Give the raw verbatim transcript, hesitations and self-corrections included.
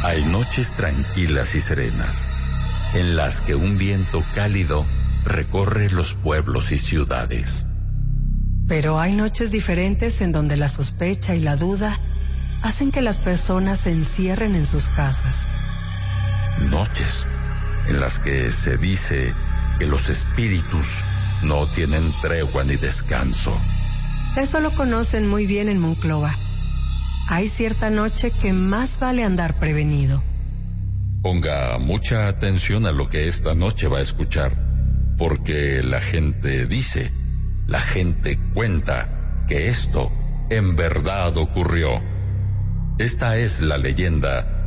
Hay noches tranquilas y serenas, en las que un viento cálido recorre los pueblos y ciudades. Pero hay noches diferentes en donde la sospecha y la duda hacen que las personas se encierren en sus casas. Noches en las que se dice que los espíritus no tienen tregua ni descanso. Eso lo conocen muy bien en Monclova. Hay cierta noche que más vale andar prevenido. Ponga mucha atención a lo que esta noche va a escuchar, porque la gente dice, la gente cuenta que esto en verdad ocurrió. Esta es la leyenda